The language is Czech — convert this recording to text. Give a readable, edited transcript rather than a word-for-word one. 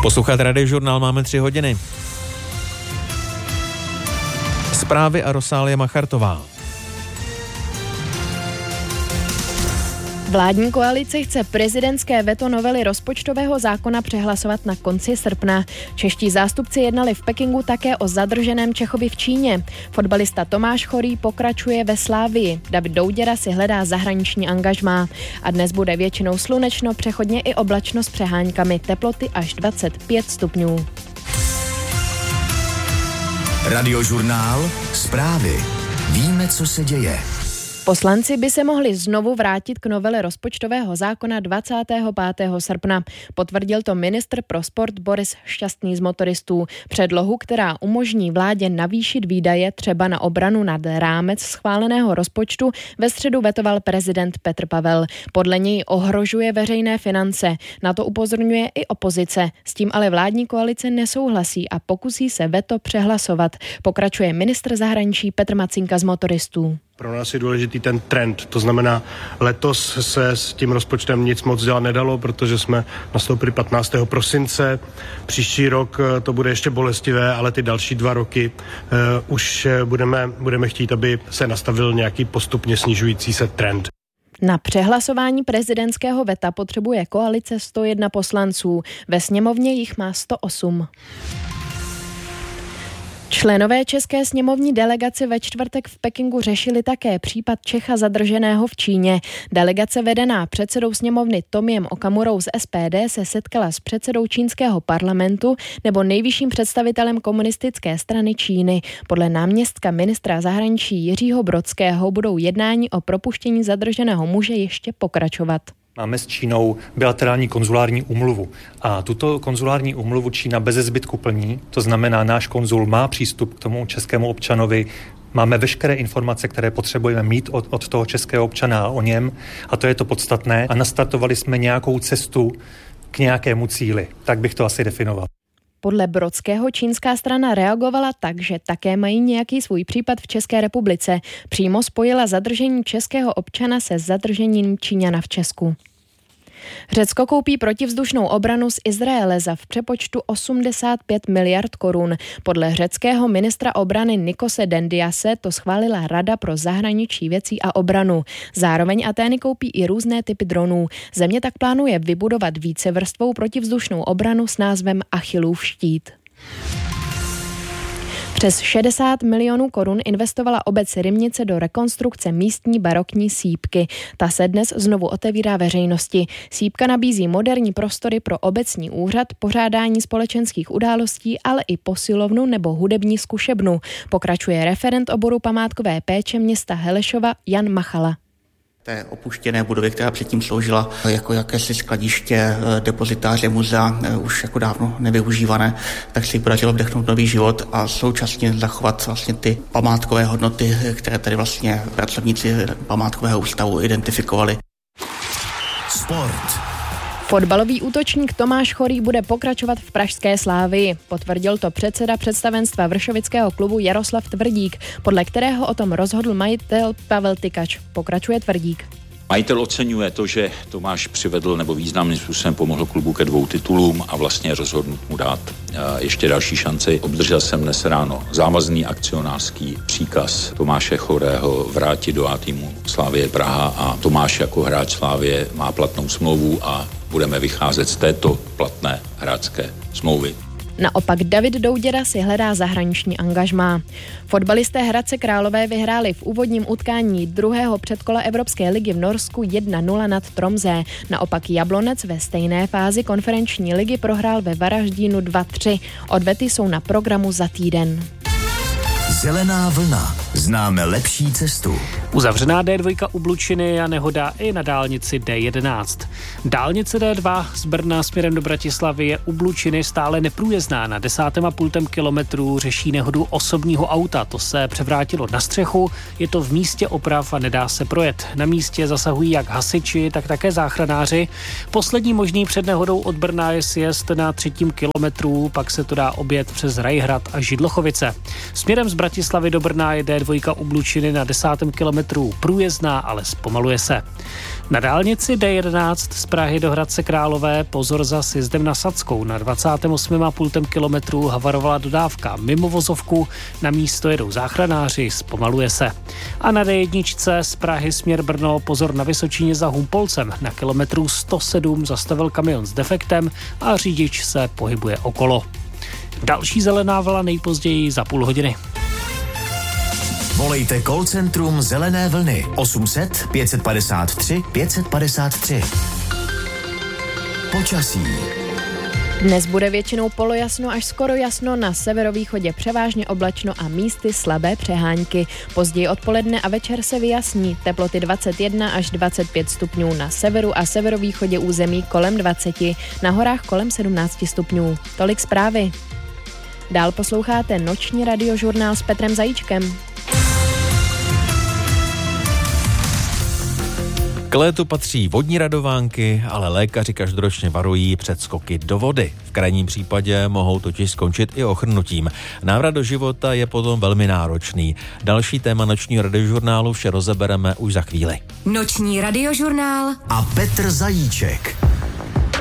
Poslouchat Radiožurnál máme 3 hodiny. Zprávy a Rosálie Machartová. Vládní koalice chce prezidentské veto novely rozpočtového zákona přehlasovat na konci srpna. Čeští zástupci jednali v Pekingu také o zadrženém Čechovi v Číně. Fotbalista Tomáš Chorý pokračuje ve Slávii. David Douděra si hledá zahraniční angažmá. A dnes bude většinou slunečno, přechodně i oblačno s přeháňkami. Teploty až 25 stupňů. Radiožurnál, zprávy. Víme, co se děje. Poslanci by se mohli znovu vrátit k novele rozpočtového zákona 25. srpna. Potvrdil to ministr pro sport Boris Šťastný z Motoristů. Předlohu, která umožní vládě navýšit výdaje třeba na obranu nad rámec schváleného rozpočtu, ve středu vetoval prezident Petr Pavel. Podle něj ohrožuje veřejné finance. Na to upozorňuje i opozice. S tím ale vládní koalice nesouhlasí a pokusí se veto přehlasovat. Pokračuje ministr zahraničí Petr Macinka z Motoristů. Pro nás je důležitý ten trend, to znamená, letos se s tím rozpočtem nic moc dělat nedalo, protože jsme nastoupili 15. prosince, příští rok to bude ještě bolestivé, ale ty další 2 roky už budeme chtít, aby se nastavil nějaký postupně snižující se trend. Na přehlasování prezidentského veta potřebuje koalice 101 poslanců, ve sněmovně jich má 108. Členové české sněmovní delegace ve čtvrtek v Pekingu řešili také případ Čecha zadrženého v Číně. Delegace vedená předsedou sněmovny Tomiem Okamurou z SPD se setkala s předsedou čínského parlamentu nebo nejvyšším představitelem komunistické strany Číny. Podle náměstka ministra zahraničí Jiřího Brodského budou jednání o propuštění zadrženého muže ještě pokračovat. Máme s Čínou bilaterální konzulární úmluvu a tuto konzulární úmluvu Čína beze zbytku plní, to znamená, náš konzul má přístup k tomu českému občanovi, máme veškeré informace, které potřebujeme mít od toho českého občana o něm a to je to podstatné a nastartovali jsme nějakou cestu k nějakému cíli, tak bych to asi definoval. Podle Brodského čínská strana reagovala tak, že také mají nějaký svůj případ v České republice. Přímo spojila zadržení českého občana se zadržením Číňana v Česku. Řecko koupí protivzdušnou obranu z Izraele za v přepočtu 85 miliard korun. Podle řeckého ministra obrany Nikose Dendiase to schválila Rada pro zahraniční věcí a obranu. Zároveň Atény koupí i různé typy dronů. Země tak plánuje vybudovat vícevrstvou protivzdušnou obranu s názvem Achillův štít. Přes 60 milionů korun investovala obec Rymnice do rekonstrukce místní barokní sýpky. Ta se dnes znovu otevírá veřejnosti. Sýpka nabízí moderní prostory pro obecní úřad, pořádání společenských událostí, ale i posilovnu nebo hudební zkušebnu. Pokračuje referent oboru památkové péče města Helešova Jan Machala. Té opuštěné budovy, která předtím sloužila jako jakési skladiště, depozitáře muzea, už jako dávno nevyužívané, tak si podařilo vdechnout nový život a současně zachovat vlastně ty památkové hodnoty, které tady vlastně pracovníci památkového ústavu identifikovali. Sport. Fotbalový útočník Tomáš Chorý bude pokračovat v pražské Slávii. Potvrdil to předseda představenstva vršovického klubu Jaroslav Tvrdík, podle kterého o tom rozhodl majitel Pavel Tykač. Pokračuje Tvrdík. Majitel oceňuje to, že Tomáš přivedl nebo významným způsobem pomohl klubu ke 2 titulům a vlastně rozhodnut mu dát ještě další šanci. Obdržel jsem dnes ráno závazný akcionářský příkaz Tomáše Chorého vrátit do A týmu Slavie Praha a Tomáš jako hráč Slavie má platnou smlouvu a budeme vycházet z této platné hráčské smlouvy. Naopak David Douděra si hledá zahraniční angažmá. Fotbalisté Hradce Králové vyhráli v úvodním utkání 2. předkola Evropské ligy v Norsku 1-0 nad Tromsø. Naopak Jablonec ve stejné fázi konferenční ligy prohrál ve Varaždínu 2-3. Odvety jsou na programu za týden. Zelená vlna. Známe lepší cestu. Uzavřená D2 u Blučiny a nehoda i na dálnici D11. Dálnice D2 z Brna směrem do Bratislavy je u Blučiny stále neprůjezdná. Na 10,5 kilometru řeší nehodu osobního auta. To se převrátilo na střechu, je to v místě oprav a nedá se projet. Na místě zasahují jak hasiči, tak také záchranáři. Poslední možný před nehodou od Brna je sjezd na 3. kilometru, pak se to dá objet přes Rajhrad a Židlochovice. Směrem z Bratislavy do Brna je D2 u Blučiny na 10. kilometru průjezdná, ale zpomaluje se. Na dálnici D11 z Prahy do Hradce Králové pozor za sjezdem na Sadskou. Na 28,5 kilometru havarovala dodávka mimo vozovku, na místo jedou záchranáři, zpomaluje se. A na D1 z Prahy směr Brno pozor na Vysočině za Humpolcem. Na kilometru 107 zastavil kamion s defektem a řidič se pohybuje okolo. Další zelená vlna nejpozději za půl hodiny. Volejte call centrum Zelené vlny 800 553 553. Počasí. Dnes bude většinou polojasno až skoro jasno, na severovýchodě převážně oblačno a místy slabé přehánky. Později odpoledne a večer se vyjasní, teploty 21 až 25 stupňů na severu a severovýchodě území kolem 20, na horách kolem 17 stupňů. Tolik zprávy. Dál posloucháte noční radiožurnál s Petrem Zajíčkem. K létu patří vodní radovánky, ale lékaři každoročně varují před skoky do vody. V krajním případě mohou totiž skončit i ochrnutím. Návrat do života je potom velmi náročný. Další téma nočního radiožurnálu vše rozebereme už za chvíli. Noční radiožurnál a Petr Zajíček.